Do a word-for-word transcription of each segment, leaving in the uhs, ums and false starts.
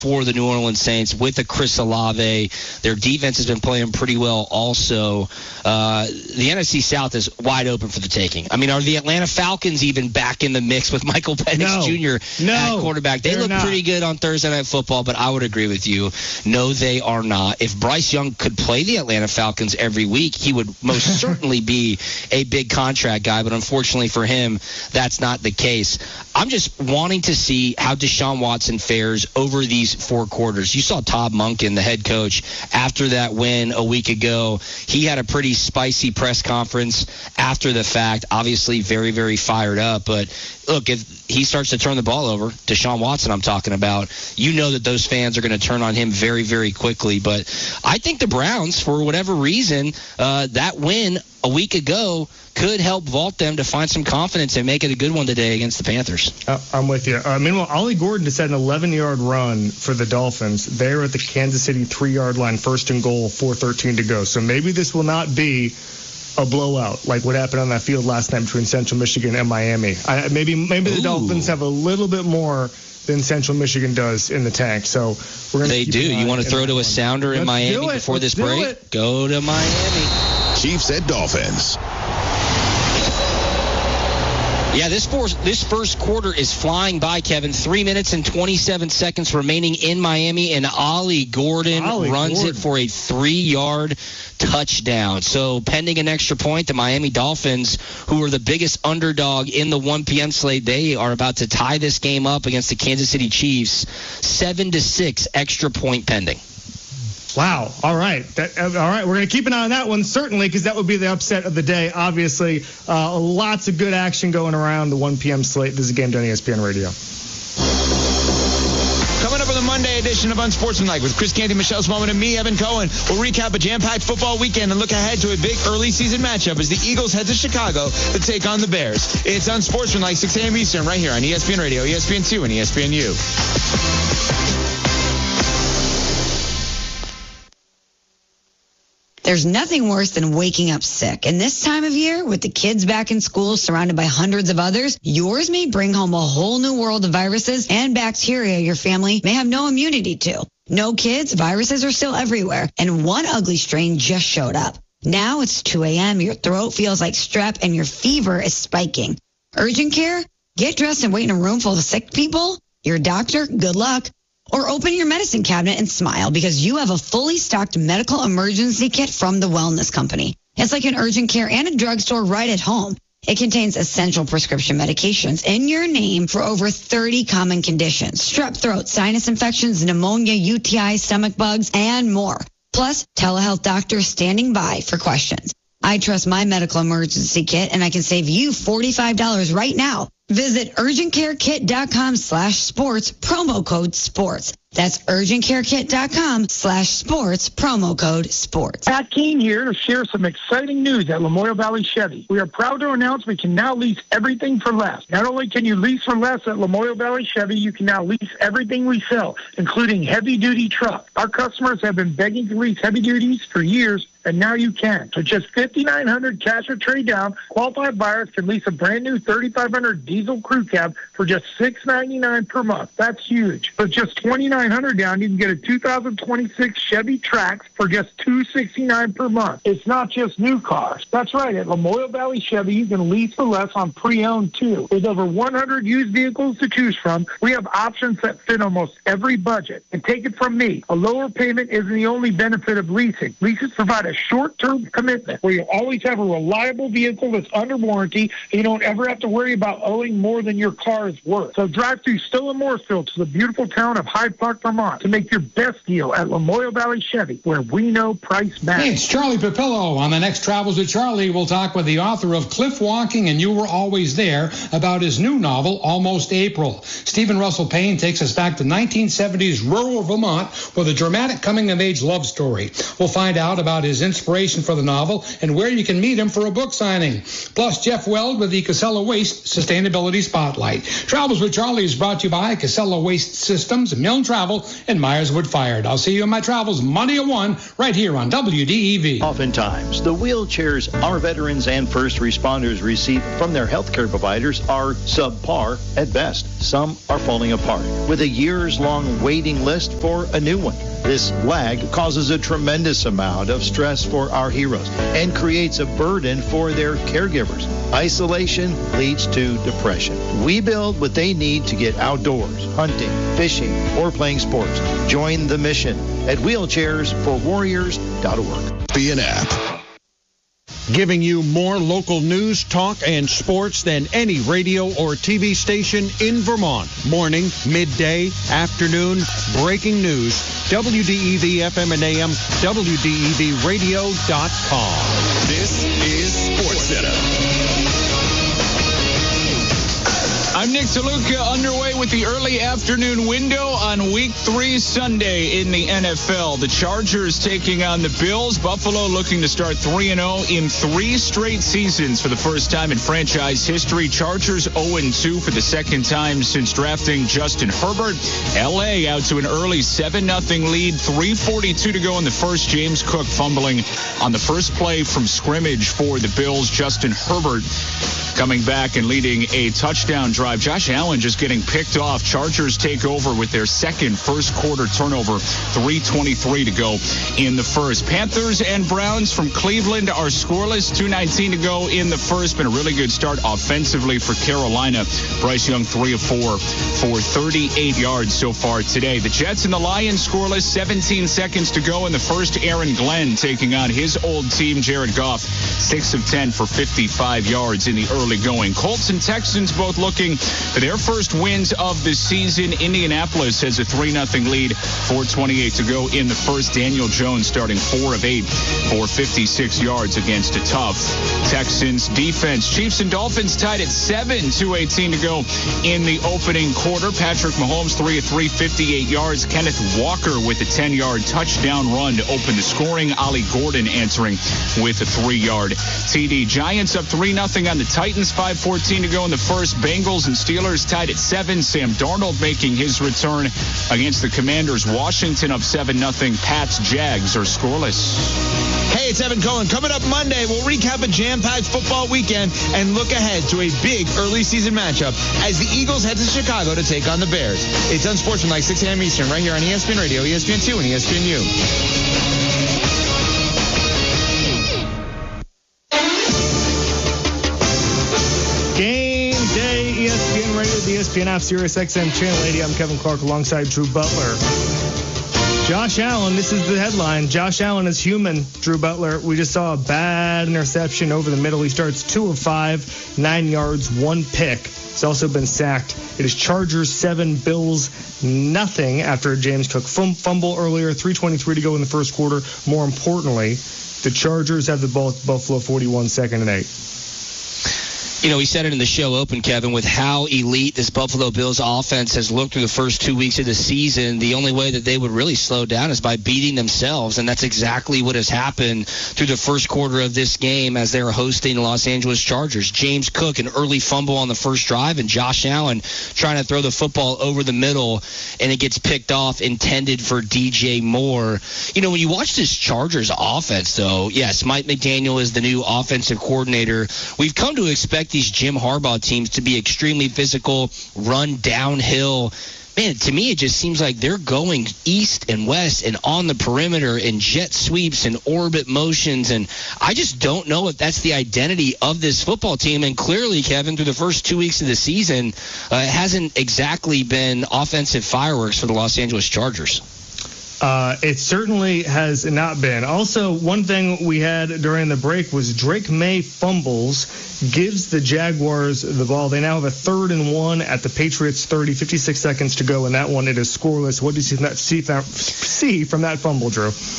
for the New Orleans Saints with a Chris Olave. Their defense has been playing pretty well also. Uh, the N F C South is wide open for the taking. I mean, are the Atlanta Falcons even back in the mix with Michael Penix no. Junior no, at quarterback? They look not. pretty good on Thursday Night Football, but I would agree with you. No, they are not. If Bryce Young could play the Atlanta Falcons every week, he would most certainly be a big contract guy, but unfortunately for him, that's not the case. I'm just wanting to see how Deshaun Watson fares over these four quarters. You saw Todd Monken, the head coach, after that win a week ago. He had a pretty spicy press conference after the fact, obviously very, very fired up. But look, if he starts to turn the ball over, Deshaun Watson I'm talking about, you know that those fans are going to turn on him very, very quickly. But I think the Browns, for whatever reason, uh, that win a week ago could help vault them to find some confidence and make it a good one today against the Panthers. Uh, I'm with you. Uh, meanwhile, Ollie Gordon just had an eleven-yard run for the Dolphins. They're at the Kansas City three-yard line, first and goal, four thirteen to go. So maybe this will not be a blowout like what happened on that field last night between Central Michigan and Miami. I, maybe maybe the Ooh. Dolphins have a little bit more than Central Michigan does in the tank. So we're gonna They do. You want to throw to a sounder Let's in Miami before Let's this break? It. Go to Miami. Chiefs at Dolphins. Yeah, this first, this first quarter is flying by, Kevin. Three minutes and twenty-seven seconds remaining in Miami, and Ollie Gordon Ollie runs Gordon. it for a three-yard touchdown. So pending an extra point, the Miami Dolphins, who are the biggest underdog in the one p.m. slate, they are about to tie this game up against the Kansas City Chiefs. Seven to six, extra point pending. Wow. All right. That, uh, all right. We're going to keep an eye on that one, certainly, because that would be the upset of the day. Obviously, uh, lots of good action going around the one p.m. slate. This is a game on E S P N Radio. Coming up on the Monday edition of Unsportsmanlike with Chris Canty, Michelle Smallman, and me, Evan Cohen. We'll recap a jam-packed football weekend and look ahead to a big early season matchup as the Eagles head to Chicago to take on the Bears. It's Unsportsmanlike, six a.m. Eastern, right here on E S P N Radio, E S P N two, and E S P N U. There's nothing worse than waking up sick. And this time of year, with the kids back in school surrounded by hundreds of others, yours may bring home a whole new world of viruses and bacteria your family may have no immunity to. No kids, viruses are still everywhere. And one ugly strain just showed up. Now it's two a.m., your throat feels like strep, and your fever is spiking. Urgent care? Get dressed and wait in a room full of sick people? Your doctor? Good luck. Or open your medicine cabinet and smile because you have a fully stocked medical emergency kit from the Wellness Company. It's like an urgent care and a drugstore right at home. It contains essential prescription medications in your name for over thirty common conditions: strep throat, sinus infections, pneumonia, U T I, stomach bugs, and more. Plus, telehealth doctors standing by for questions. I trust my medical emergency kit, and I can save you forty-five dollars right now. Visit urgentcarekit.com slash sports, promo code sports. That's urgentcarekit.com slash sports, promo code sports. Pat Keene here to share some exciting news at Lamoille Valley Chevy. We are proud to announce we can now lease everything for less. Not only can you lease for less at Lamoille Valley Chevy, you can now lease everything we sell, including heavy-duty trucks. Our customers have been begging to lease heavy duties for years, and now you can. For just fifty-nine hundred dollars cash or trade down, qualified buyers can lease a brand new thirty-five hundred diesel crew cab for just six ninety-nine per month. That's huge. For just twenty-nine hundred dollars down, you can get a two thousand twenty-six Chevy Trax for just two sixty-nine per month. It's not just new cars. That's right. At Lamoille Valley Chevy, you can lease for less on pre-owned too. With over one hundred used vehicles to choose from, we have options that fit almost every budget. And take it from me, a lower payment isn't the only benefit of leasing. Leases provide a short-term commitment where you always have a reliable vehicle that's under warranty, and you don't ever have to worry about owing more than your car is worth. So drive through Stowe and Mooresville to the beautiful town of Hyde Park, Vermont to make your best deal at Lamoille Valley Chevy, where we know price matters. Hey, it's Charlie Papillo. On the next Travels with Charlie, we'll talk with the author of Cliff Walking and You Were Always There about his new novel, Almost April. Stephen Russell Payne takes us back to nineteen seventies rural Vermont with a dramatic coming-of-age love story. We'll find out about his inspiration for the novel and where you can meet him for a book signing. Plus, Jeff Weld with the Casella Waste Sustainability Spotlight. Travels with Charlie is brought to you by Casella Waste Systems, Milne Travel. travel and Myerswood Fired. I'll see you on my travels Monday at one right here on W D E V. Oftentimes, the wheelchairs our veterans and first responders receive from their healthcare providers are subpar at best. Some are falling apart with a years-long waiting list for a new one. This lag causes a tremendous amount of stress for our heroes and creates a burden for their caregivers. Isolation leads to depression. We build what they need to get outdoors, hunting, fishing, or playing sports. Join the mission at wheelchairs for warriors dot org. Be an app. Giving you more local news, talk, and sports than any radio or T V station in Vermont. Morning, midday, afternoon, breaking news. W D E V F M and A M, W D E V radio dot com. This is SportsCenter. I'm Nick DeLuca, underway with the early afternoon window on Week three Sunday in the N F L. The Chargers taking on the Bills. Buffalo looking to start three and oh in three straight seasons for the first time in franchise history. Chargers oh and two for the second time since drafting Justin Herbert. L A out to an early seven nothing lead. three forty-two to go in the first. James Cook fumbling on the first play from scrimmage for the Bills. Justin Herbert coming back and leading a touchdown drive. Josh Allen just getting picked off. Chargers take over with their second first quarter turnover. three twenty-three to go in the first. Panthers and Browns from Cleveland are scoreless. two nineteen to go in the first. Been a really good start offensively for Carolina. Bryce Young three of four for thirty-eight yards so far today. The Jets and the Lions scoreless. seventeen seconds to go in the first. Aaron Glenn taking on his old team, Jared Goff. six of ten for fifty-five yards in the early going. Colts and Texans both looking for their first wins of the season. Indianapolis has a three nothing lead. four twenty-eight to go in the first. Daniel Jones starting four of eight for fifty-six yards against a tough Texans defense. Chiefs and Dolphins tied at seven. two eighteen to go in the opening quarter. Patrick Mahomes three of three, fifty-eight yards. Kenneth Walker with a ten-yard touchdown run to open the scoring. Ollie Gordon answering with a three-yard T D. Giants up three nothing on the Titans. five fourteen to go in the first. Bengals and Steelers tied at seven. Sam Darnold making his return against the Commanders. Washington up seven nothing. Pats Jags are scoreless. Hey, it's Evan Cohen. Coming up Monday, we'll recap a jam-packed football weekend and look ahead to a big early season matchup as the Eagles head to Chicago to take on the Bears. It's Unsportsmanlike, six a.m. Eastern, right here on E S P N Radio, E S P N two, and E S P N U. Game day, E S P N Radio, the E S P N app, Sirius X M Channel eighty. I'm Kevin Clark alongside Drew Butler. Josh Allen, this is the headline. Josh Allen is human, Drew Butler. We just saw a bad interception over the middle. He starts two of five, nine yards, one pick. He's also been sacked. It is Chargers seven, Bills nothing after a James Cook fumble earlier. three twenty-three to go in the first quarter. More importantly, the Chargers have the ball at Buffalo forty-one, second and eight. You know, we said it in the show open, Kevin, with how elite this Buffalo Bills offense has looked through the first two weeks of the season. The only way that they would really slow down is by beating themselves, and that's exactly what has happened through the first quarter of this game as they're hosting the Los Angeles Chargers. James Cook, an early fumble on the first drive, and Josh Allen trying to throw the football over the middle, and it gets picked off, intended for D J Moore. You know, when you watch this Chargers offense, though, yes, Mike McDaniel is the new offensive coordinator. We've come to expect these Jim Harbaugh teams to be extremely physical, run downhill. Man, to me, it just seems like they're going east and west and on the perimeter and jet sweeps and orbit motions. And I just don't know if that's the identity of this football team. And clearly, Kevin, through the first two weeks of the season, uh, it hasn't exactly been offensive fireworks for the Los Angeles Chargers. Uh, it certainly has not been. Also, one thing we had during the break was Drake May fumbles, gives the Jaguars the ball. They now have a third and one at the Patriots thirty, fifty-six seconds to go in that one. It is scoreless. What did you see from that, see from that fumble, Drew?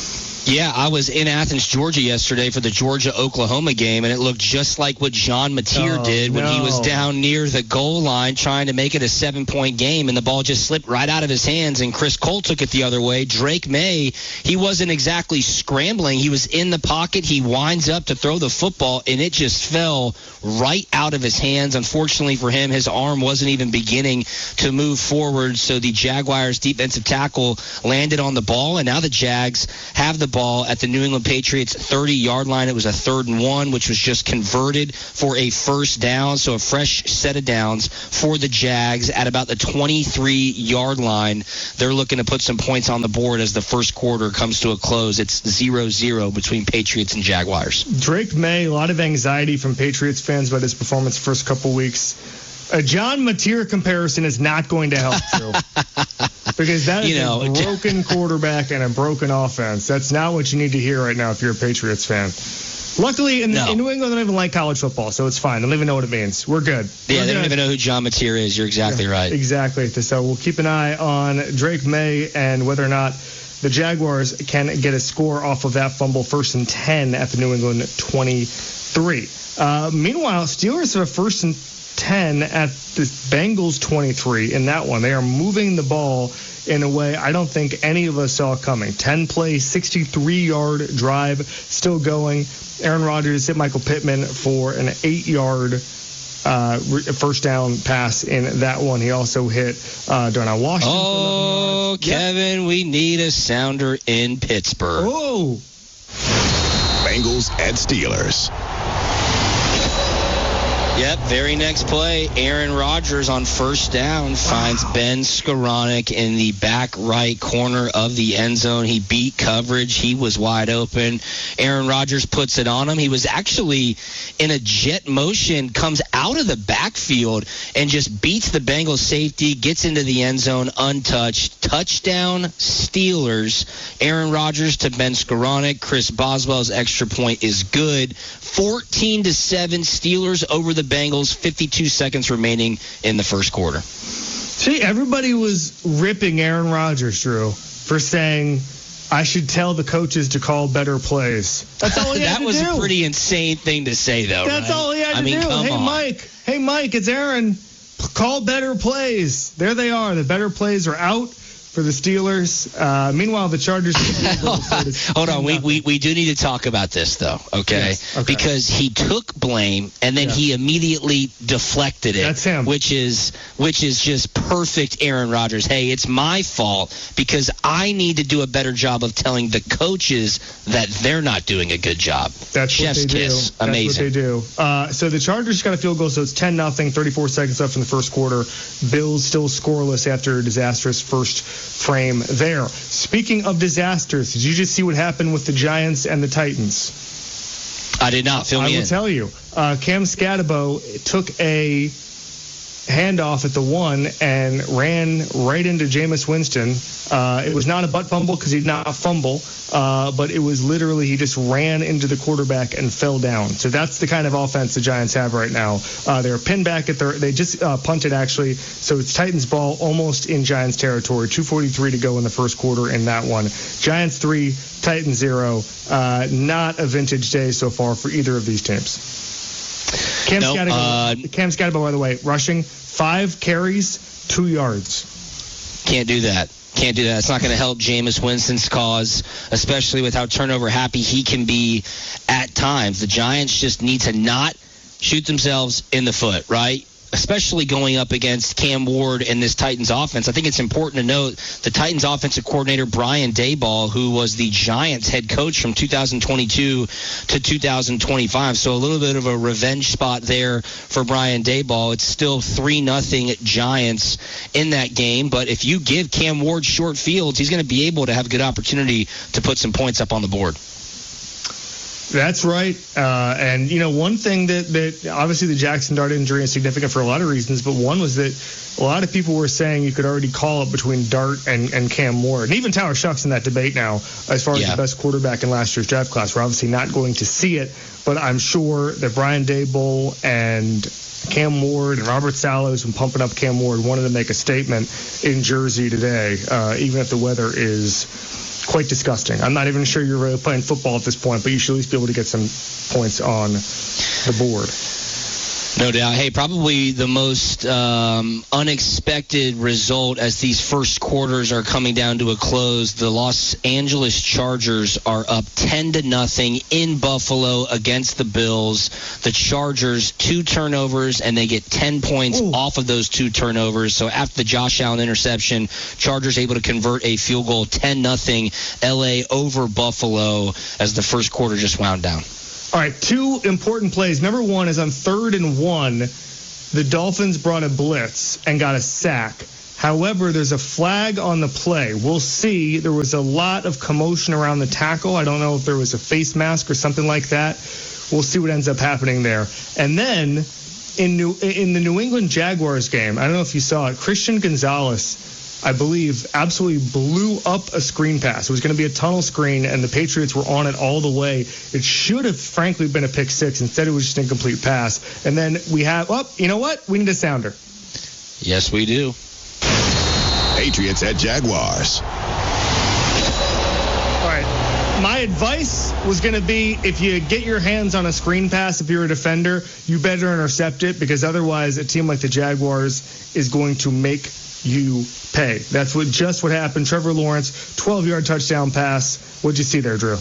Yeah, I was in Athens, Georgia yesterday for the Georgia-Oklahoma game, and it looked just like what John Mateer oh, did when no. he was down near the goal line trying to make it a seven-point game, and the ball just slipped right out of his hands, and Chris Cole took it the other way. Drake May, he wasn't exactly scrambling. He was in the pocket. He winds up to throw the football, and it just fell right out of his hands. Unfortunately for him, his arm wasn't even beginning to move forward, so the Jaguars' defensive tackle landed on the ball, and now the Jags have the ball at the New England Patriots thirty-yard line. It was a third and one, which was just converted for a first down. So a fresh set of downs for the Jags at about the twenty-three-yard line. They're looking to put some points on the board as the first quarter comes to a close. It's zero zero between Patriots and Jaguars. Drake May, a lot of anxiety from Patriots fans about his performance the first couple weeks. A John Mateer comparison is not going to help, Drew. Because that is you know, a broken quarterback and a broken offense. That's not what you need to hear right now if you're a Patriots fan. Luckily, in, no. in New England, they don't even like college football, so it's fine. They don't even know what it means. We're good. Yeah, We're they good. don't even know who John Mateer is. You're exactly yeah, right. Exactly. So we'll keep an eye on Drake May and whether or not the Jaguars can get a score off of that fumble, first and ten at the New England twenty-three. Uh, meanwhile, Steelers have a first and ten at the Bengals twenty-three in that one. They are moving the ball in a way I don't think any of us saw coming. ten play, sixty-three-yard drive still going. Aaron Rodgers hit Michael Pittman for an eight-yard uh, first down pass in that one. He also hit uh, Darnell Washington. Oh, Kevin, yep. We need a sounder in Pittsburgh. Oh. Bengals at Steelers. Yep, very next play, Aaron Rodgers on first down finds wow. Ben Skoranek in the back right corner of the end zone. He beat coverage. He was wide open. Aaron Rodgers puts it on him. He was actually in a jet motion, comes out of the backfield and just beats the Bengals safety, gets into the end zone untouched. Touchdown Steelers. Aaron Rodgers to Ben Skoranek. Chris Boswell's extra point is good. fourteen to seven Steelers over the Bengals, fifty-two seconds remaining in the first quarter. See, everybody was ripping Aaron Rodgers, Drew, for saying, I should tell the coaches to call better plays. That's all he had that to was do. a pretty insane thing to say, though. That's right? all he had I to mean, do. Come hey, on. Mike. Hey, Mike, it's Aaron. Call better plays. There they are. The better plays are out for the Steelers. Uh, meanwhile, the Chargers. Hold on. We, we we do need to talk about this, though, okay? Yes. okay? Because he took blame and then yeah. he immediately deflected it. That's him. Which is, which is just perfect Aaron Rodgers. Hey, it's my fault because I need to do a better job of telling the coaches that they're not doing a good job. That's Chef's what they kiss. do. Amazing. That's what they do. Uh, so the Chargers got a field goal, so it's ten nothing, thirty-four seconds left in the first quarter. Bills still scoreless after a disastrous first frame there. Speaking of disasters, did you just see what happened with the Giants and the Titans? I did not. Fill me I will in. tell you. Uh, Cam Scatabo took a handoff at the one and ran right into Jameis Winston. Uh, it was not a butt fumble because he did not fumble, uh, but it was literally he just ran into the quarterback and fell down. So that's the kind of offense the Giants have right now. Uh, they're pinned back at their – they just uh, punted, actually. So it's Titans ball almost in Giants territory. two forty-three to go in the first quarter in that one. Giants three, Titans zero. Uh, not a vintage day so far for either of these teams. Cam nope, Scatabo, uh, Cam Scatabo, by the way, rushing five carries, two yards. Can't do that. Can't do that. It's not going to help Jameis Winston's cause, especially with how turnover happy he can be at times. The Giants just need to not shoot themselves in the foot, right? Especially going up against Cam Ward and this Titans offense. I think it's important to note the Titans offensive coordinator, Brian Daboll, who was the Giants head coach from two thousand twenty-two to two thousand twenty-five. So a little bit of a revenge spot there for Brian Daboll. It's still three nothing Giants in that game. But if you give Cam Ward short fields, he's going to be able to have a good opportunity to put some points up on the board. That's right. Uh, and, you know, one thing that, that obviously the Jackson Dart injury is significant for a lot of reasons, but one was that a lot of people were saying you could already call it between Dart and, and Cam Ward. And even Tyler Shuck's in that debate now as far as yeah. the best quarterback in last year's draft class. We're obviously not going to see it, but I'm sure that Brian Daboll and Cam Ward and Robert Saleh, who's been pumping up Cam Ward, wanted to make a statement in Jersey today, uh, even if the weather is quite disgusting. I'm not even sure you're really playing football at this point, but you should at least be able to get some points on the board. No doubt. Hey, probably the most um, unexpected result as these first quarters are coming down to a close. The Los Angeles Chargers are up ten to nothing in Buffalo against the Bills. The Chargers, two turnovers, and they get ten points Ooh. off of those two turnovers. So after the Josh Allen interception, Chargers able to convert a field goal, ten nothing, L A over Buffalo as the first quarter just wound down. All right, two important plays. Number one is on third and one, the Dolphins brought a blitz and got a sack. However, there's a flag on the play. We'll see. There was a lot of commotion around the tackle. I don't know if there was a face mask or something like that. We'll see what ends up happening there. And then in New, in the New England Jaguars game, I don't know if you saw it, Christian Gonzalez, I believe, absolutely blew up a screen pass. It was going to be a tunnel screen, and the Patriots were on it all the way. It should have, frankly, been a pick six. Instead, it was just an incomplete pass. And then we have, oh, you know what? We need a sounder. Yes, we do. Patriots at Jaguars. All right. My advice was going to be, if you get your hands on a screen pass, if you're a defender, you better intercept it, because otherwise a team like the Jaguars is going to make you pay. That's what just what happened. Trevor Lawrence, twelve-yard touchdown pass. What'd you see there, Drew?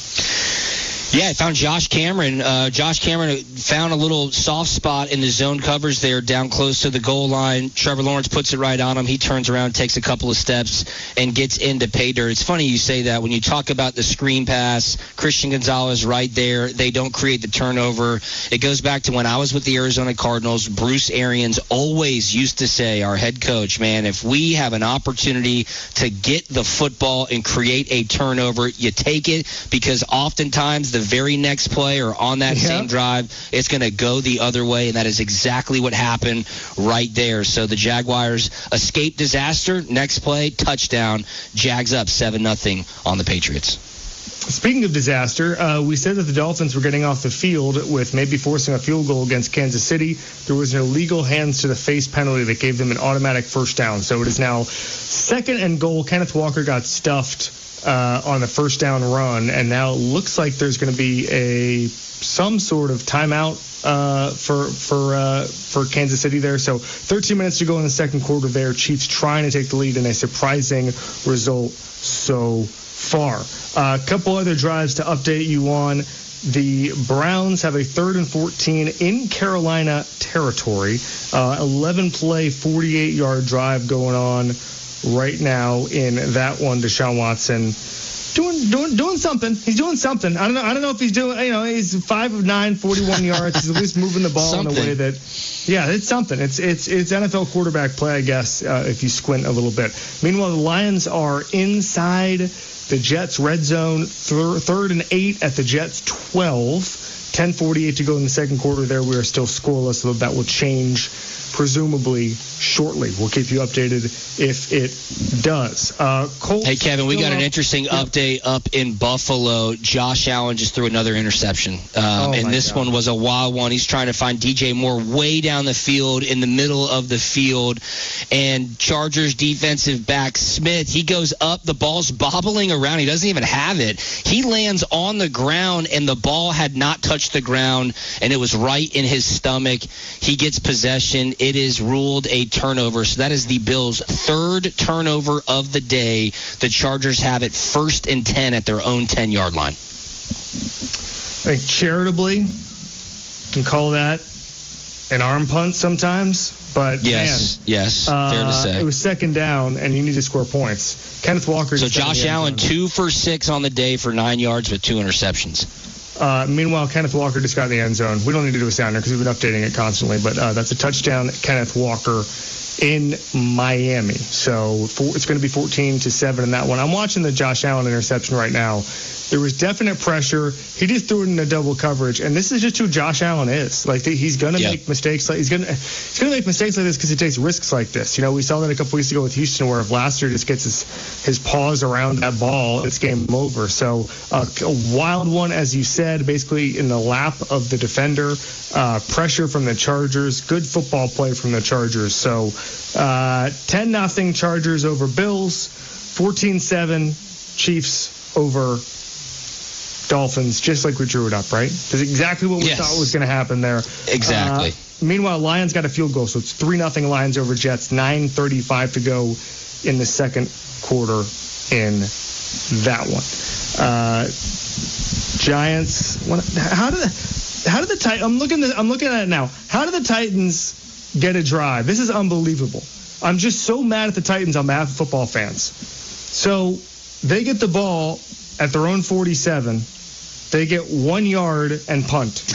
Yeah, I found Josh Cameron. Uh, Josh Cameron found a little soft spot in the zone covers there down close to the goal line. Trevor Lawrence puts it right on him. He turns around, takes a couple of steps, and gets into pay dirt. It's funny you say that. When you talk about the screen pass, Christian Gonzalez right there, they don't create the turnover. It goes back to when I was with the Arizona Cardinals. Bruce Arians always used to say, our head coach, man, if we have an opportunity to get the football and create a turnover, you take it, because oftentimes the very next play or on that yeah. same drive, it's going to go the other way, and that is exactly what happened right there. So the Jaguars escape disaster. Next play, touchdown. Jags up seven nothing on the Patriots. Speaking of disaster, uh, we said that the Dolphins were getting off the field with maybe forcing a field goal against Kansas City. There was an illegal hands to the face penalty that gave them an automatic first down. So it is now second and goal. Kenneth Walker got stuffed Uh, on the first down run, and now it looks like there's going to be a some sort of timeout uh, for for uh, for Kansas City there. So thirteen minutes to go in the second quarter there. Chiefs trying to take the lead in a surprising result so far. A uh, couple other drives to update you on. The Browns have a third and fourteen in Carolina territory. Uh, eleven play, forty-eight yard drive going on right now in that one. Deshaun Watson doing doing doing something. He's doing something. I don't know. I don't know if he's doing. You know, he's five of nine, forty-one yards. He's at least moving the ball something. in a way that, yeah, it's something. It's it's it's N F L quarterback play, I guess, uh, if you squint a little bit. Meanwhile, the Lions are inside the Jets' red zone, thir- third and eight at the Jets' twelve. ten forty-eight to go in the second quarter. There, we are still scoreless, so that will change presumably shortly. We'll keep you updated if it does. Uh, Colts hey, Kevin, we got up. an interesting yeah. update up in Buffalo. Josh Allen just threw another interception. Um, oh and this God. one was a wild one. He's trying to find D J Moore way down the field, in the middle of the field. And Chargers defensive back Smith, he goes up. The ball's bobbling around. He doesn't even have it. He lands on the ground, and the ball had not touched the ground, and it was right in his stomach. He gets possession. It is ruled a turnover. So that is the Bills' third turnover of the day. The Chargers have it first and ten at their own ten-yard line. I think charitably, you can call that an arm punt sometimes. But, yes, man, yes, uh, fair to say. It was second down, and you need to score points. Kenneth Walker. So Josh Allen, two for six on the day for nine yards with two interceptions. Uh, meanwhile, Kenneth Walker just got in the end zone. We don't need to do a sounder because we've been updating it constantly, but uh, that's a touchdown, Kenneth Walker in Miami. So for, it's going to be fourteen to seven in that one. I'm watching the Josh Allen interception right now. There was definite pressure. He just threw it in a double coverage, and this is just who Josh Allen is. Like he's going to yep. make mistakes. Like he's going to he's going to make mistakes like this because he takes risks like this. You know, we saw that a couple weeks ago with Houston, where if Lassiter just gets his his paws around that ball, it's game over. So uh, a wild one, as you said, basically in the lap of the defender. Uh, pressure from the Chargers. Good football play from the Chargers. So uh, ten nothing Chargers over Bills. fourteen seven. Chiefs over Dolphins, just like we drew it up, right? That's exactly what we yes. thought was going to happen there. Exactly. Uh, meanwhile, Lions got a field goal, so it's three nothing Lions over Jets, nine thirty-five to go in the second quarter in that one. Uh, Giants, what, how did the, how did the Titans, I'm looking at, I'm looking at it now. How did the Titans get a drive? This is unbelievable. I'm just so mad at the Titans on behalf of football fans. So they get the ball at their own forty-seven. They get one yard and punt.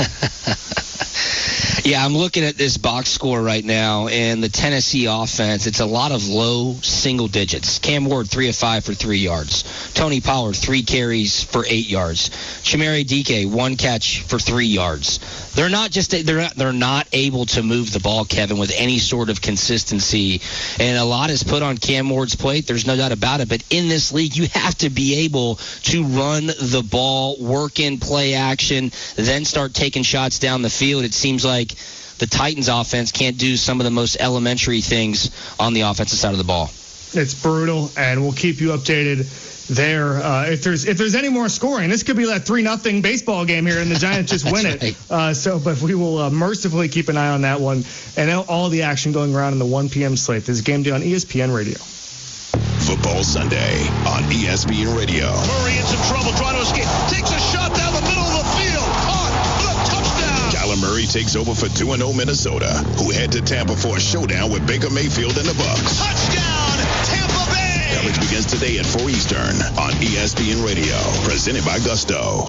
Yeah, I'm looking at this box score right now, and the Tennessee offense, it's a lot of low single digits. Cam Ward, three of five for three yards. Tony Pollard, three carries for eight yards. Chimere Dike, one catch for three yards. They're not just they're not, they're not able to move the ball, Kevin, with any sort of consistency, and a lot is put on Cam Ward's plate. There's no doubt about it. But in this league, you have to be able to run the ball, work in play action, then start taking shots down the field. It seems like the Titans offense can't do some of the most elementary things on the offensive side of the ball. It's brutal, and we'll keep you updated there. Uh, if there's if there's any more scoring, this could be that three nothing baseball game here, and the Giants just win right. it. Uh, so, but we will uh, mercifully keep an eye on that one, and all the action going around in the one p.m. slate. This is Game Day on E S P N Radio. Football Sunday on E S P N Radio. Murray in some trouble trying to escape. Takes a shot down the middle of the field. Caught. Touchdown. Kyler Murray takes over for two and oh Minnesota, who head to Tampa for a showdown with Baker Mayfield and the Bucs. Touchdown, Tampa Bay. Coverage begins today at four Eastern on E S P N Radio, presented by Gusto.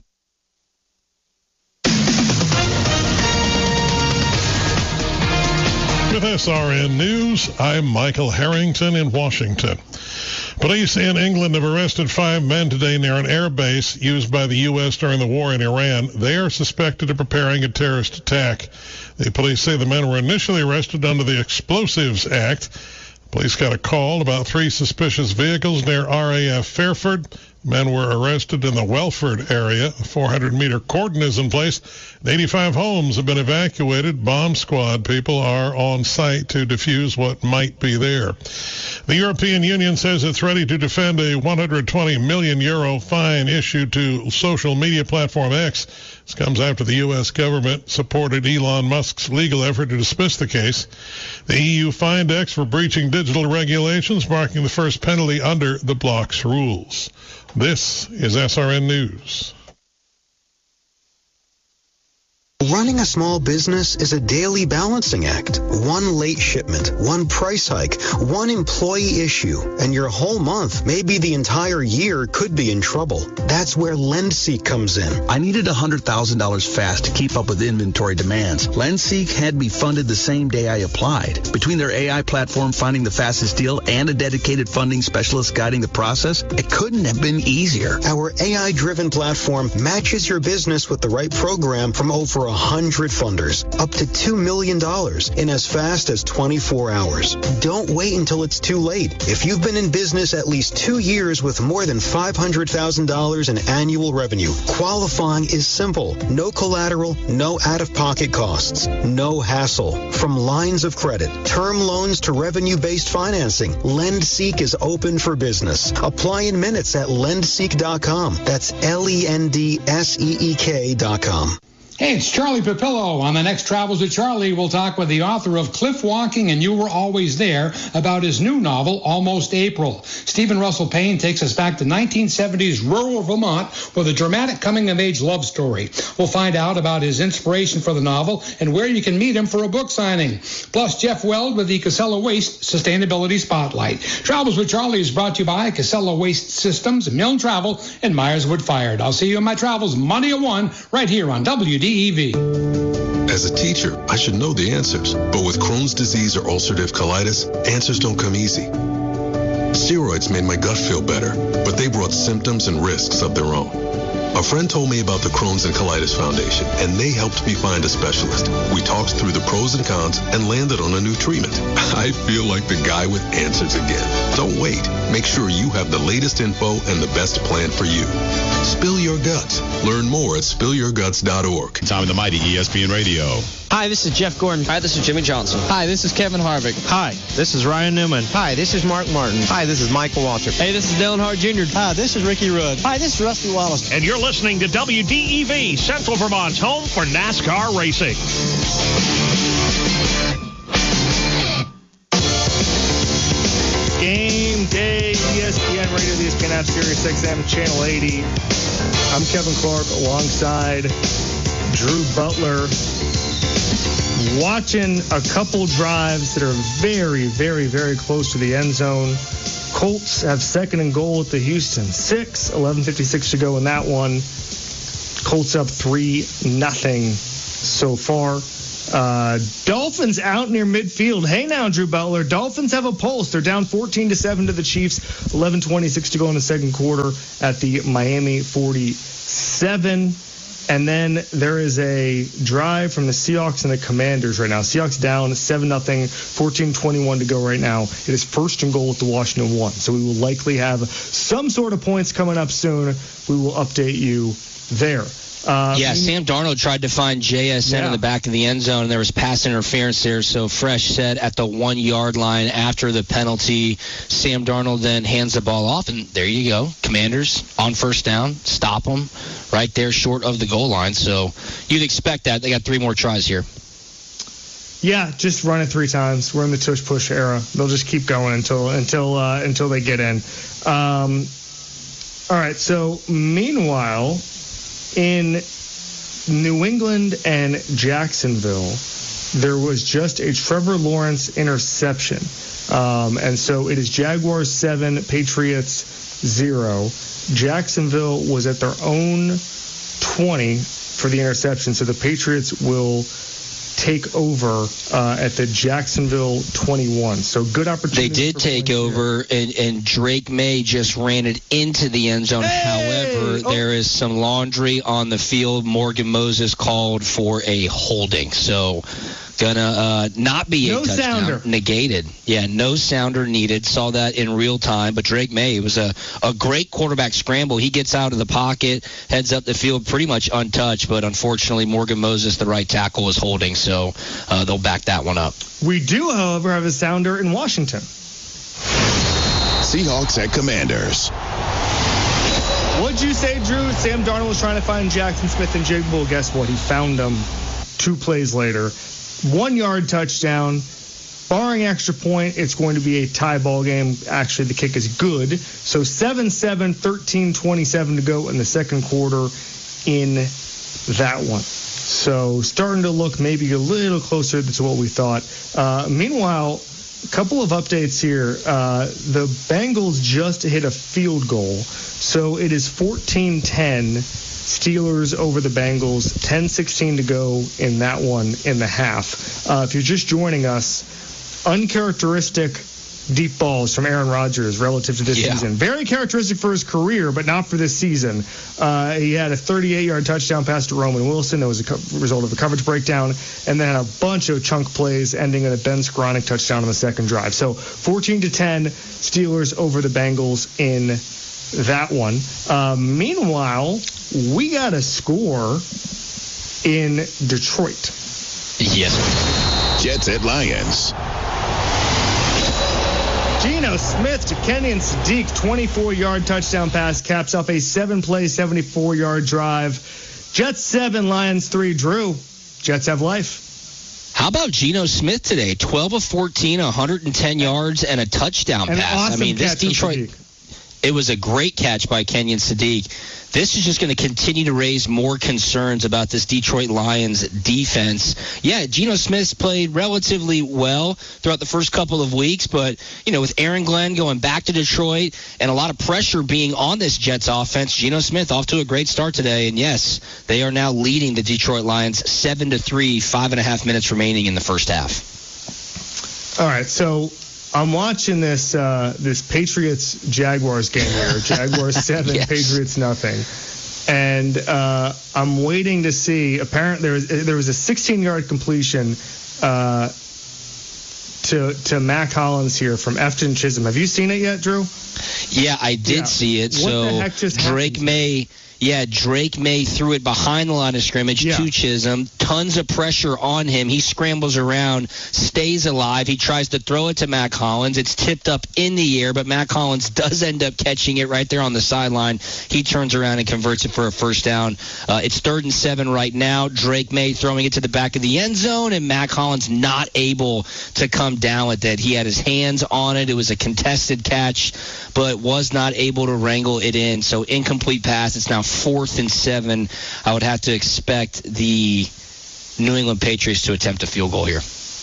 With S R N News, I'm Michael Harrington in Washington. Police in England have arrested five men today near an air base used by the U S during the war in Iran. They are suspected of preparing a terrorist attack. The police say the men were initially arrested under the Explosives Act. Police got a call about three suspicious vehicles near R A F Fairford. Men were arrested in the Welford area. A four hundred meter cordon is in place. eighty-five homes have been evacuated. Bomb squad people are on site to defuse what might be there. The European Union says it's ready to defend a one hundred twenty million euro fine issued to social media platform X. This comes after the U S government supported Elon Musk's legal effort to dismiss the case. The E U fined X for breaching digital regulations, marking the first penalty under the bloc's rules. This is S R N News. Running a small business is a daily balancing act. One late shipment, one price hike, one employee issue, and your whole month, maybe the entire year, could be in trouble. That's where LendSeek comes in. I needed one hundred thousand dollars fast to keep up with inventory demands. LendSeek had me funded the same day I applied. Between their A I platform finding the fastest deal and a dedicated funding specialist guiding the process, it couldn't have been easier. Our A I-driven platform matches your business with the right program from over one hundred funders, up to two million dollars in as fast as twenty-four hours. Don't wait until it's too late. If you've been in business at least two years with more than five hundred thousand dollars in annual revenue, qualifying is simple. No collateral, no out-of-pocket costs, no hassle. From lines of credit, term loans to revenue-based financing, LendSeek is open for business. Apply in minutes at lendseek dot com. That's L E N D S E E K dot com. Hey, it's Charlie Papillo. On the next Travels with Charlie, we'll talk with the author of Cliff Walking and You Were Always There about his new novel, Almost April. Stephen Russell Payne takes us back to nineteen seventies rural Vermont with a dramatic coming-of-age love story. We'll find out about his inspiration for the novel and where you can meet him for a book signing. Plus, Jeff Weld with the Casella Waste Sustainability Spotlight. Travels with Charlie is brought to you by Casella Waste Systems, Milne Travel, and Myers Wood Fired. I'll see you in my travels Monday at one right here on W D E V. As a teacher, I should know the answers, but with Crohn's disease or ulcerative colitis, answers don't come easy. Steroids made my gut feel better, but they brought symptoms and risks of their own. A friend told me about the Crohn's and Colitis Foundation, and they helped me find a specialist. We talked through the pros and cons and landed on a new treatment. I feel like the guy with answers again. Don't wait. Make sure you have the latest info and the best plan for you. Spill your guts. Learn more at spill your guts dot org. Time of the mighty E S P N Radio. Hi, this is Jeff Gordon. Hi, this is Jimmy Johnson. Hi, this is Kevin Harvick. Hi, this is Ryan Newman. Hi, this is Mark Martin. Hi, this is Michael Waltrip. Hey, this is Dale Earnhardt Junior Hi, this is Ricky Rudd. Hi, this is Rusty Wallace. And you're listening to W D E V, Central Vermont's home for NASCAR racing. Game day, E S P N Radio, the E S P N app, Sirius X M, Channel eighty. I'm Kevin Clark alongside Drew Butler. Watching a couple drives that are very, very, very close to the end zone. Colts have second and goal at the Houston six, eleven fifty-six to go in that one. Colts up three nothing so far. Uh, Dolphins out near midfield. Hey now, Drew Butler. Dolphins have a pulse. They're down fourteen to seven to the Chiefs. eleven twenty-six to go in the second quarter at the Miami forty-seven. And then there is a drive from the Seahawks and the Commanders right now. Seahawks down seven nothing, fourteen twenty-one to go right now. It is first and goal at the Washington one. So we will likely have some sort of points coming up soon. We will update you there. Uh, yeah, Sam Darnold tried to find J S N yeah. in the back of the end zone, and there was pass interference there. So Fresh said at the one-yard line after the penalty, Sam Darnold then hands the ball off, and there you go. Commanders on first down, stop them right there short of the goal line. So you'd expect that. They got three more tries here. Yeah, just run it three times. We're in the tush-push era. They'll just keep going until until uh, until they get in. Um, all right, so meanwhile, in New England and Jacksonville, there was just a Trevor Lawrence interception. Um, and so it is Jaguars seven, Patriots zero. Jacksonville was at their own twenty for the interception. So the Patriots will take over uh, at the Jacksonville twenty-one. So good opportunity. They did take over, and, and Drake May just ran it into the end zone. Hey! However, oh. there is some laundry on the field. Morgan Moses called for a holding. So gonna uh, not be a no touchdown. Sounder. Negated. Yeah, no sounder needed. Saw that in real time. But Drake May, it was a, a great quarterback scramble. He gets out of the pocket, heads up the field pretty much untouched. But unfortunately, Morgan Moses, the right tackle, was holding. So uh, they'll back that one up. We do, however, have a sounder in Washington. Seahawks at Commanders. What'd you say, Drew? Sam Darnold was trying to find Jackson Smith and Jigba. Well, guess what? He found them two plays later. One-yard touchdown. Barring extra point, it's going to be a tie ball game. Actually, the kick is good. So seven seven, thirteen twenty-seven to go in the second quarter in that one. So starting to look maybe a little closer to what we thought. Uh, meanwhile, a couple of updates here. Uh, the Bengals just hit a field goal. So it is fourteen ten. Steelers over the Bengals, ten sixteen to go in that one in the half. Uh, if you're just joining us, uncharacteristic deep balls from Aaron Rodgers relative to this yeah. season. Very characteristic for his career, but not for this season. Uh, he had a thirty-eight-yard touchdown pass to Roman Wilson. That was a co- result of a coverage breakdown, and then a bunch of chunk plays ending in a Ben Skowronek touchdown on the second drive. So fourteen to ten, Steelers over the Bengals in that one. Uh, meanwhile, we got a score in Detroit. Yes. Jets at Lions. Geno Smith to Kenyon Sadiq, twenty-four-yard touchdown pass, caps off a seven-play, seventy-four-yard drive. Jets seven, Lions three. Drew, Jets have life. How about Geno Smith today? twelve of fourteen, one hundred ten yards, and a touchdown An pass. Awesome I mean, this catch Detroit. It was a great catch by Kenyon Sadiq. This is just going to continue to raise more concerns about this Detroit Lions defense. Yeah, Geno Smith's played relatively well throughout the first couple of weeks, but, you know, with Aaron Glenn going back to Detroit and a lot of pressure being on this Jets offense, Geno Smith off to a great start today. And, yes, they are now leading the Detroit Lions seven to three, five and a half minutes remaining in the first half. All right, so I'm watching this uh, this Patriots-Jaguars game here. Jaguars seven, yes. Patriots nothing. And uh, I'm waiting to see. Apparently, there was, there was a sixteen-yard completion uh, to to Mac Hollins here from Efton Chisholm. Have you seen it yet, Drew? Yeah, I did yeah. see it. What so the heck just Drake happened? May. Yeah, Drake May threw it behind the line of scrimmage yeah. to Chisholm. Tons of pressure on him. He scrambles around, stays alive. He tries to throw it to Mac Hollins. It's tipped up in the air, but Mac Hollins does end up catching it right there on the sideline. He turns around and converts it for a first down. Uh, it's third and seven right now. Drake May throwing it to the back of the end zone, and Mac Hollins not able to come down with it. He had his hands on it. It was a contested catch, but was not able to wrangle it in. So incomplete pass. It's now fourth and seven. I would have to expect the New England Patriots to attempt a field goal here.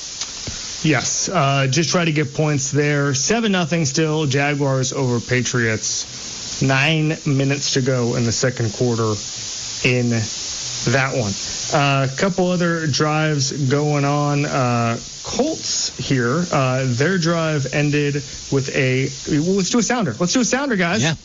Yes, uh, just try to get points there. seven nothing still, Jaguars over Patriots. Nine minutes to go in the second quarter in that one. A uh, couple other drives going on. Uh, Colts here, uh, their drive ended with a, well, let's do a sounder. Let's do a sounder, guys. Yeah.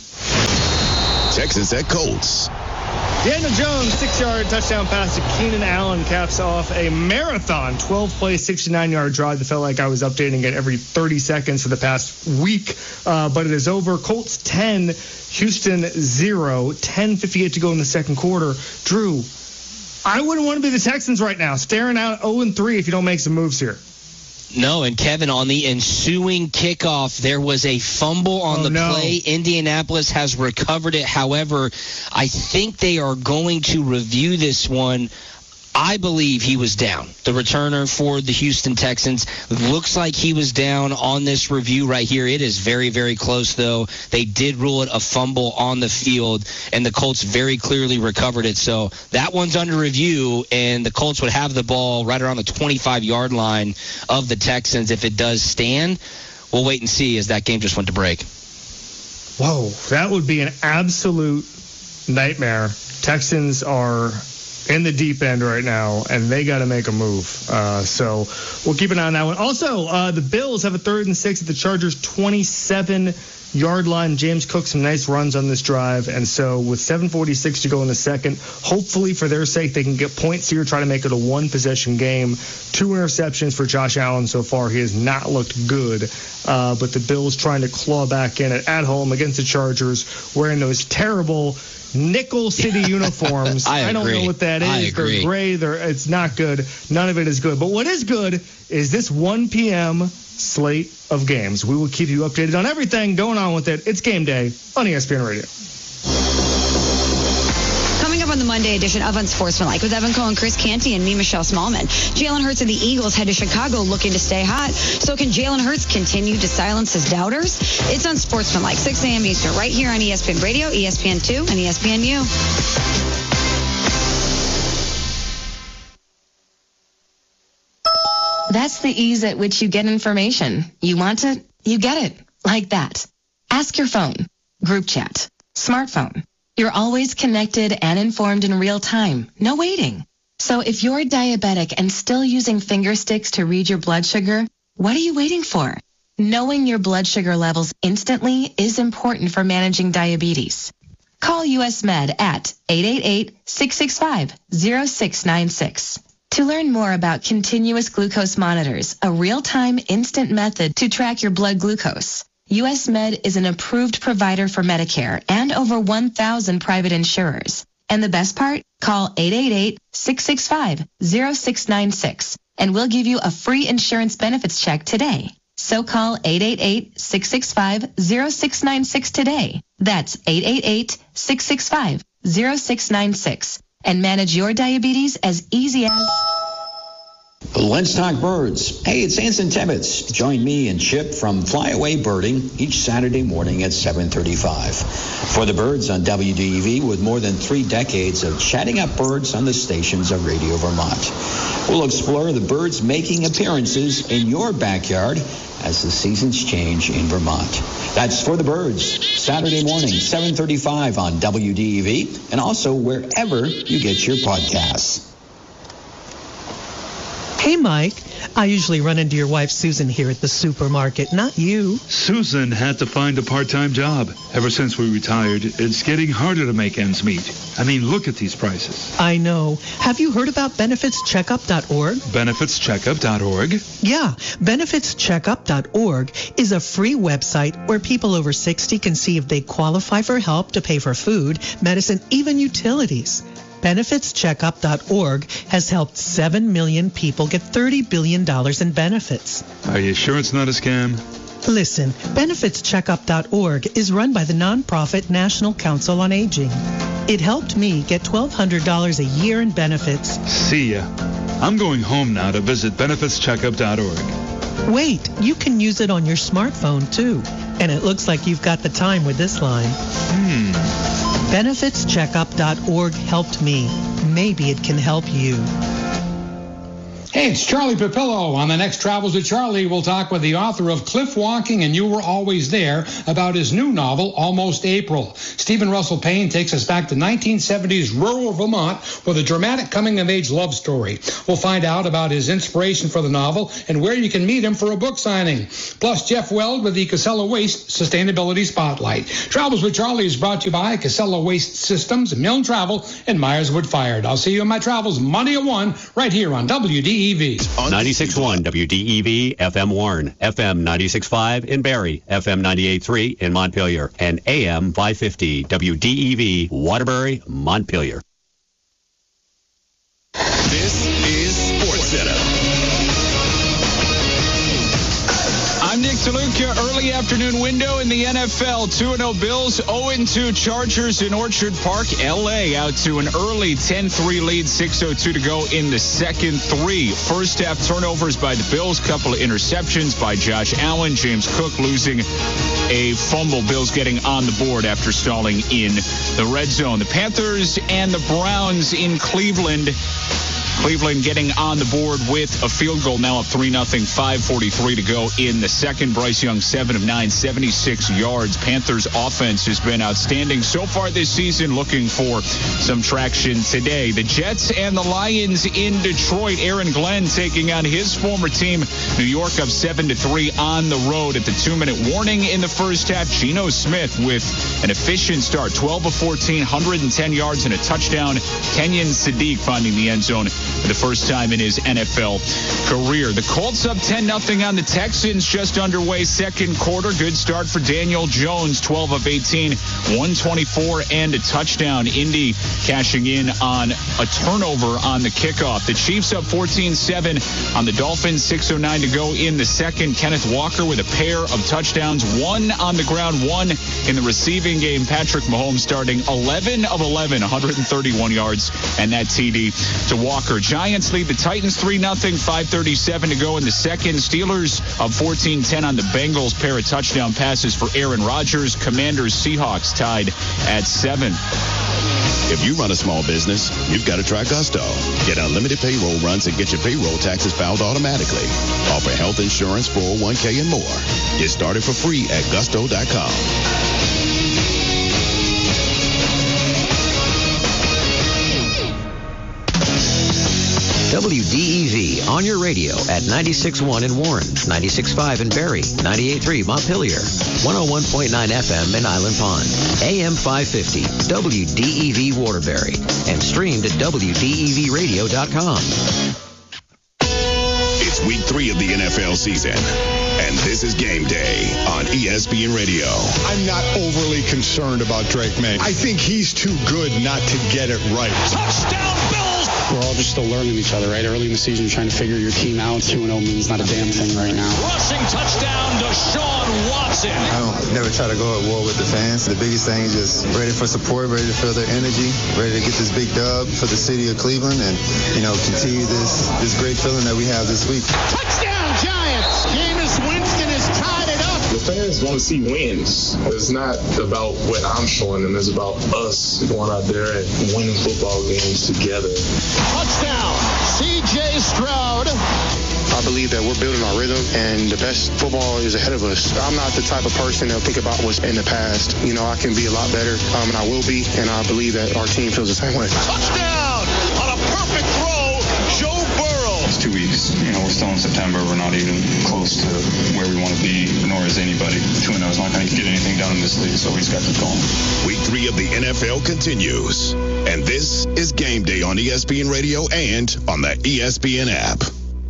Texans at Colts. Daniel Jones, six-yard touchdown pass to Keenan Allen caps off a marathon twelve-play, sixty-nine-yard drive that felt like I was updating it every thirty seconds for the past week. Uh, but it is over. Colts ten, Houston zero, ten fifty-eight to go in the second quarter. Drew, I wouldn't want to be the Texans right now, staring out oh and three if you don't make some moves here. No, and Kevin, on the ensuing kickoff, there was a fumble on oh, the no. play. Indianapolis has recovered it. However, I think they are going to review this one. I believe he was down. The returner for the Houston Texans looks like he was down on this review right here. It is very, very close, though. They did rule it a fumble on the field, and the Colts very clearly recovered it. So that one's under review, and the Colts would have the ball right around the twenty-five-yard line of the Texans if it does stand. We'll wait and see as that game just went to break. Whoa, that would be an absolute nightmare. Texans are in the deep end right now, and they got to make a move. Uh, so we'll keep an eye on that one. Also, uh, the Bills have a third and six at the Chargers' twenty-seven-yard line. James Cook, some nice runs on this drive. And so with seven forty-six to go in the second, hopefully for their sake, they can get points here, try to make it a one-possession game. Two interceptions for Josh Allen so far. He has not looked good. Uh, but the Bills trying to claw back in at, at home against the Chargers, wearing those terrible Nickel City uniforms. I, I don't know what that is. I agree. They're gray. They're, it's not good. None of it is good. But what is good is this one p.m. slate of games. We will keep you updated on everything going on with it. It's game day on E S P N Radio. Coming up on the Monday edition of Unsportsmanlike with Evan Cohen, Chris Canty, and me, Michelle Smallman. Jalen Hurts and the Eagles head to Chicago looking to stay hot. So can Jalen Hurts continue to silence his doubters? It's Unsportsmanlike, six a.m. Eastern, right here on E S P N Radio, E S P N two, and E S P N U. That's the ease at which you get information. You want it, you get it. Like that. Ask your phone. Group chat. Smartphone. You're always connected and informed in real time. No waiting. So if you're diabetic and still using finger sticks to read your blood sugar, what are you waiting for? Knowing your blood sugar levels instantly is important for managing diabetes. Call U S Med at eight eight eight, six six five, zero six nine six. To learn more about continuous glucose monitors, a real-time instant method to track your blood glucose, U S Med is an approved provider for Medicare and over one thousand private insurers. And the best part? Call eight eight eight, six six five, zero six nine six and we'll give you a free insurance benefits check today. So call eight eight eight, six six five, zero six nine six today. That's eight eight eight, six six five, zero six nine six and manage your diabetes as easy as... Let's talk birds. Hey, it's Anson Tebbets. Join me and Chip from Flyaway Birding each Saturday morning at seven thirty-five. For the birds on W D E V with more than three decades of chatting up birds on the stations of Radio Vermont. We'll explore the birds making appearances in your backyard as the seasons change in Vermont. That's For the Birds, Saturday morning, seven thirty-five on W D E V and also wherever you get your podcasts. Hey, Mike. I usually run into your wife, Susan, here at the supermarket, not you. Susan had to find a part-time job. Ever since we retired, it's getting harder to make ends meet. I mean, look at these prices. I know. Have you heard about benefits checkup dot org? benefits checkup dot org? Yeah. benefits checkup dot org is a free website where people over sixty can see if they qualify for help to pay for food, medicine, even utilities. benefits checkup dot org has helped seven million people get thirty billion dollars in benefits. Are you sure it's not a scam? Listen, benefits checkup dot org is run by the nonprofit National Council on Aging. It helped me get twelve hundred dollars a year in benefits. See ya. I'm going home now to visit benefits checkup dot org. Wait, you can use it on your smartphone too. And it looks like you've got the time with this line. Hmm. benefits checkup dot org helped me. Maybe it can help you. Hey, it's Charlie Papillo. On the next Travels with Charlie, we'll talk with the author of Cliff Walking and You Were Always There about his new novel, Almost April. Stephen Russell Payne takes us back to nineteen seventies rural Vermont with a dramatic coming-of-age love story. We'll find out about his inspiration for the novel and where you can meet him for a book signing. Plus, Jeff Weld with the Casella Waste Sustainability Spotlight. Travels with Charlie is brought to you by Casella Waste Systems, Milne Travel, and Myers Wood Fired. I'll see you in my travels Monday at one right here on W D E V. ninety-six point one W D E V, F M Warren, F M ninety-six point five in Barrie, F M ninety-eight point three in Montpelier, and A M five fifty W D E V, Waterbury, Montpelier. This is Sports Center. I'm Nick DeLuca. Early afternoon window in the N F L. two and oh Bills, oh and two Chargers in Orchard Park. L A out to an early ten three lead, six oh two to go in the second three. First half turnovers by the Bills, couple of interceptions by Josh Allen. James Cook losing a fumble. Bills getting on the board after stalling in the red zone. The Panthers and the Browns in Cleveland. Cleveland getting on the board with a field goal, now up three nothing, five forty-three to go in the second. Bryce Young, seven of nine, seventy-six yards. Panthers offense has been outstanding so far this season, looking for some traction today. The Jets and the Lions in Detroit. Aaron Glenn taking on his former team, New York, up seven to three on the road at the two-minute warning in the first half. Geno Smith with an efficient start, twelve of fourteen, one hundred ten yards and a touchdown. Kenyon Sadiq finding the end zone for the first time in his N F L career. The Colts up ten nothing on the Texans just underway second quarter. Good start for Daniel Jones, twelve of eighteen, one twenty-four and a touchdown. Indy cashing in on a turnover on the kickoff. The Chiefs up fourteen seven on the Dolphins, six oh nine to go in the second. Kenneth Walker with a pair of touchdowns, one on the ground, one in the receiving game. Patrick Mahomes starting eleven of eleven, one hundred thirty-one yards and that T D to Walker. Giants lead the Titans three nothing, five thirty-seven to go in the second. Steelers up fourteen ten on the Bengals. Pair of touchdown passes for Aaron Rodgers. Commanders Seahawks tied at seven. If you run a small business, you've got to try Gusto. Get unlimited payroll runs and get your payroll taxes filed automatically. Offer health insurance, four oh one k, and more. Get started for free at gusto dot com. W D E V on your radio at ninety-six point one in Warren, ninety-six point five in Barrie, ninety-eight point three Montpelier, one oh one point nine F M in Island Pond, A M five fifty, W D E V Waterbury, and streamed at W D E V radio dot com. It's week three of the N F L season, and this is Game Day on E S P N Radio. I'm not overly concerned about Drake May. I think he's too good not to get it right. Touchdown, Bills! We're all just still learning each other, right? Early in the season, you're trying to figure your team out. two and oh means not a damn thing right now. Rushing touchdown to Deshaun Watson. I don't never try to go at war with the fans. The biggest thing is just ready for support, ready to feel their energy, ready to get this big dub for the city of Cleveland and, you know, continue this, this great feeling that we have this week. Touchdown, Giants! Jameis Winston has tied it up. The fans want to see wins. It's not about what I'm showing them. It's about us going out there and winning football games together. Touchdown, C J Stroud. I believe that we're building our rhythm, and the best football is ahead of us. I'm not the type of person that think about what's in the past. You know, I can be a lot better, um, and I will be, and I believe that our team feels the same way. Touchdown! On a perfect throw, Joe Burrow. It's two weeks. You know, we're still in September. We're not even close to where we want to be, nor is anybody. two and oh is not going to get anything done in this league, so we just got to keep going. Week three of the N F L continues. And this is Game Day on E S P N Radio and on the E S P N app.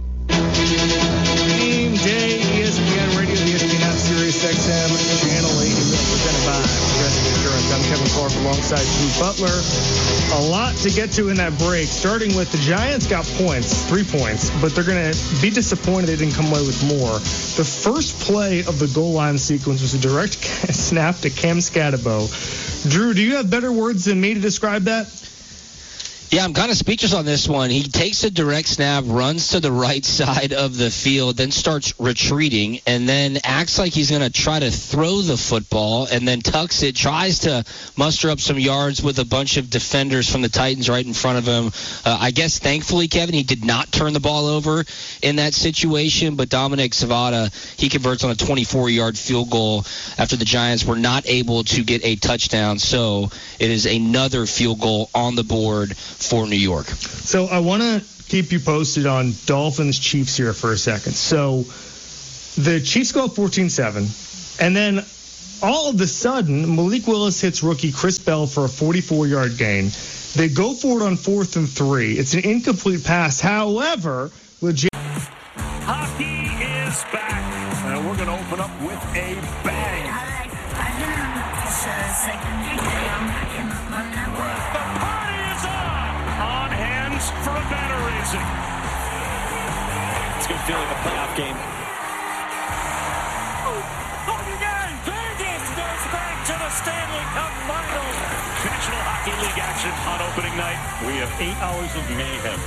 Game Day, E S P N Radio, the E S P N app, Sirius X M, Channel eighty, presented by Progressive Insurance. I'm Kevin Clark alongside Drew Butler. A lot to get to in that break, starting with the Giants got points, three points, but they're going to be disappointed they didn't come away with more. The first play of the goal line sequence was a direct snap to Cam Scatabo. Drew, do you have better words than me to describe that? Yeah, I'm kind of speechless on this one. He takes a direct snap, runs to the right side of the field, then starts retreating, and then acts like he's going to try to throw the football, and then tucks it, tries to muster up some yards with a bunch of defenders from the Titans right in front of him. Uh, I guess, thankfully, Kevin, he did not turn the ball over in that situation, but Dominic Savada, he converts on a twenty-four-yard field goal after the Giants were not able to get a touchdown. So it is another field goal on the board for New York. So I want to keep you posted on Dolphins Chiefs here for a second. So the Chiefs go up fourteen seven, and then all of a sudden Malik Willis hits rookie Chris Bell for a forty-four-yard gain. They go for it on fourth and three. It's an incomplete pass. However, legit. Hockey is back, and we're going to open up with a bang. For a banner raising. It's a good feeling, a playoff game. Vegas goes back to the Stanley Cup Finals. National Hockey League action on opening night. We have eight hours of mayhem